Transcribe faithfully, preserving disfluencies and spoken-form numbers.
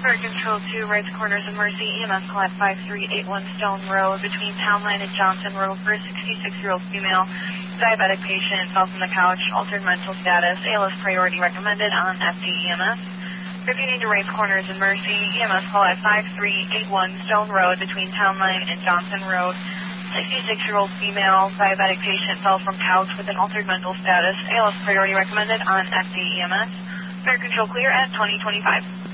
Fire Control two, right corners of Mercy, E M S call at five three eight one Stone Road between Town Line and Johnson Road for a sixty-six-year-old female diabetic patient, fell from the couch, altered mental status, A L S priority recommended on F D E M S. If you need to raise corners in Mercy, E M S call at five three eight one Stone Road between Town Line and Johnson Road. sixty-six-year-old female diabetic patient fell from couch with an altered mental status, A L S priority recommended on F D E M S. Fire Control clear at twenty twenty-five.